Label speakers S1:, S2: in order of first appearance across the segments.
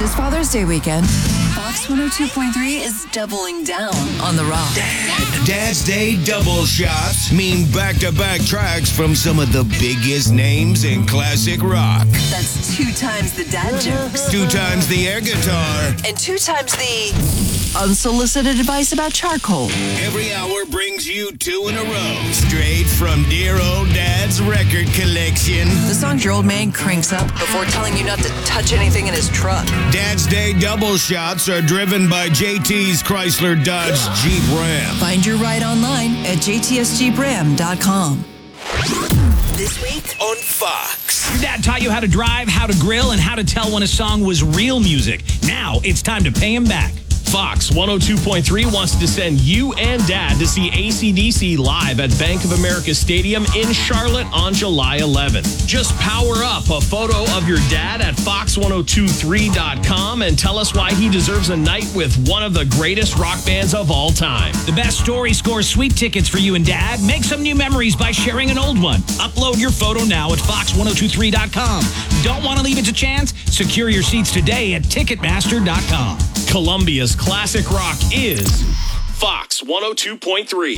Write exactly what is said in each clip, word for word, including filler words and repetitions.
S1: This Father's Day weekend, Fox one oh two point three is doubling down on the rock.
S2: Dad. Dad's Day double shots mean back-to-back tracks from some of the biggest names in classic rock.
S1: That's two times the dad jokes.
S2: Two times the air guitar.
S1: And two times the unsolicited advice about charcoal.
S2: Every hour brings you two in a row, straight from dear old Dad's record collection.
S1: The songs your old man cranks up before telling you not to touch anything in his truck.
S2: Dad's Day double shots are driven by J T's Chrysler Dodge Jeep Ram.
S1: Find your ride online at j t s jeep ram dot com.
S2: This week on Fox.
S3: Your dad taught you how to drive, how to grill, and how to tell when a song was real music. Now it's time to pay him back. Fox one oh two point three wants to send you and Dad to see A C D C live at Bank of America Stadium in Charlotte on July eleventh. Just power up a photo of your dad at fox ten twenty-three dot com and tell us why he deserves a night with one of the greatest rock bands of all time. The best story scores sweet tickets for you and Dad. Make some new memories by sharing an old one. Upload your photo now at fox ten twenty-three dot com. Don't want to leave it to chance? Secure your seats today at ticketmaster dot com. Columbia's classic rock is Fox one oh two point three.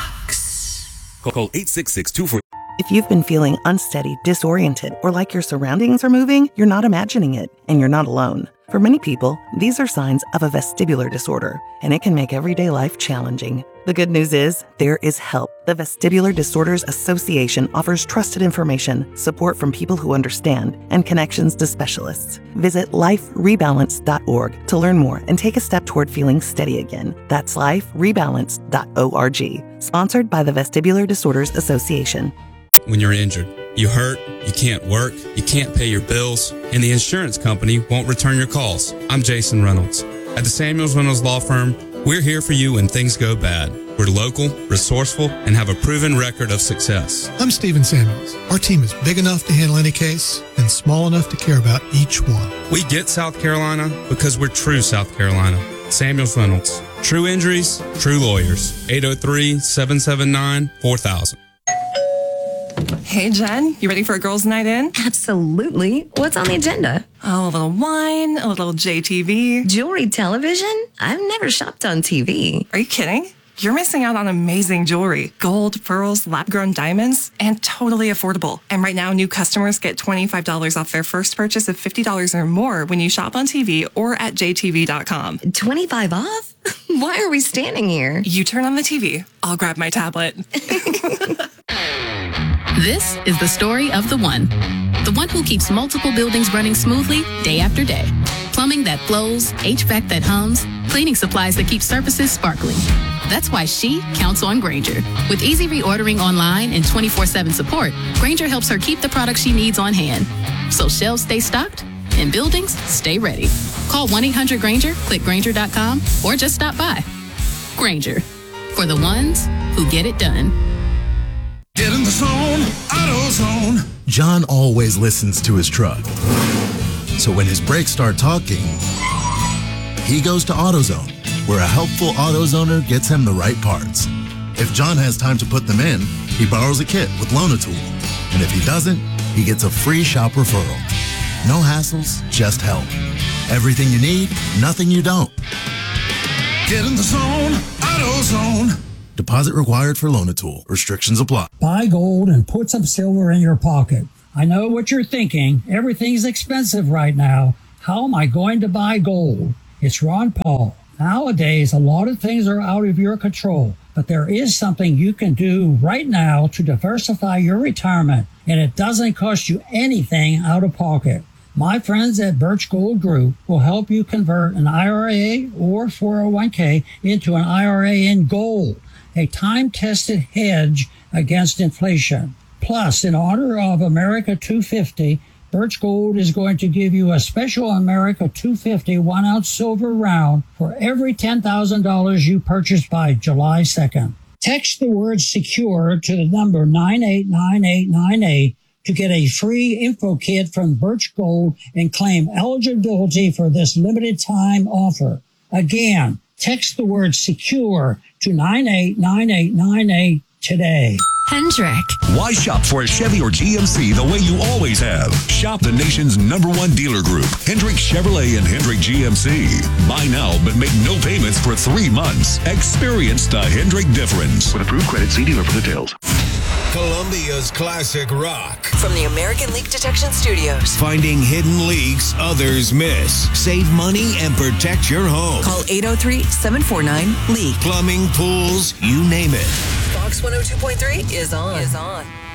S1: Fox.
S4: Call eight six six two four.
S5: If you've been feeling unsteady, disoriented, or like your surroundings are moving, you're not imagining it, and you're not alone. For many people, these are signs of a vestibular disorder, and it can make everyday life challenging. The good news is, there is help. The Vestibular Disorders Association offers trusted information, support from people who understand, and connections to specialists. Visit life rebalance dot org to learn more and take a step toward feeling steady again. That's life rebalance dot org. Sponsored by the Vestibular Disorders Association.
S6: When you're injured, you hurt, you can't work, you can't pay your bills, and the insurance company won't return your calls. I'm Jason Reynolds. At the Samuels Reynolds Law Firm, we're here for you when things go bad. We're local, resourceful, and have a proven record of success.
S7: I'm Stephen Samuels. Our team is big enough to handle any case and small enough to care about each one.
S6: We get South Carolina because we're true South Carolina. Samuels Reynolds. True injuries, true lawyers. eight oh three, seven seven nine, four thousand.
S8: Hey, Jen, you ready for a girls' night in?
S9: Absolutely. What's on the agenda?
S8: Oh, a little wine, a little J T V.
S9: Jewelry television? I've never shopped on T V.
S8: Are you kidding? You're missing out on amazing jewelry. Gold, pearls, lab-grown diamonds, and totally affordable. And right now, new customers get twenty-five dollars off their first purchase of fifty dollars or more when you shop on T V or at j t v dot com.
S9: twenty-five off? Why are we standing here?
S8: You turn on the T V. I'll grab my tablet.
S10: This is the story of the one. The one who keeps multiple buildings running smoothly day after day. Plumbing that flows, H V A C that hums, cleaning supplies that keep surfaces sparkling. That's why she counts on Grainger. With easy reordering online and twenty-four seven support, Grainger helps her keep the products she needs on hand. So shelves stay stocked and buildings stay ready. Call one eight hundred Grainger, click Grainger dot com, or just stop by. Grainger, for the ones who get it done.
S11: Get in the zone, AutoZone. John always listens to his truck. So when his brakes start talking, he goes to AutoZone, where a helpful AutoZoner gets him the right parts. If John has time to put them in, he borrows a kit with Loan-A-Tool. And if he doesn't, he gets a free shop referral. No hassles, just help. Everything you need, nothing you don't. Get in the zone, AutoZone. Deposit required for Loan-A-Tool. Restrictions apply.
S12: Buy gold and put some silver in your pocket. I know what you're thinking. Everything's expensive right now. How am I going to buy gold? It's Ron Paul. Nowadays, a lot of things are out of your control, but there is something you can do right now to diversify your retirement, and it doesn't cost you anything out of pocket. My friends at Birch Gold Group will help you convert an I R A or four oh one k into an I R A in gold, a time-tested hedge against inflation. Plus, in honor of America two fifty, Birch Gold is going to give you a special America two fifty one-ounce silver round for every ten thousand dollars you purchase by July second. Text the word SECURE to the number nine eight nine eight nine eight to get a free info kit from Birch Gold and claim eligibility for this limited time offer. Again, text the word SECURE to nine eight nine eight nine eight today.
S1: Hendrick.
S13: Why shop for a Chevy or G M C the way you always have? Shop the nation's number one dealer group, Hendrick Chevrolet and Hendrick G M C. Buy now, but make no payments for three months. Experience the Hendrick difference.
S4: With approved credit, see dealer for details.
S2: Columbia's classic rock.
S1: From the American Leak Detection Studios.
S2: Finding hidden leaks others miss. Save money and protect your home.
S1: Call eight oh three, seven four nine, LEAK.
S2: Plumbing, pools, you name it.
S1: Fox one oh two point three is on. Is on.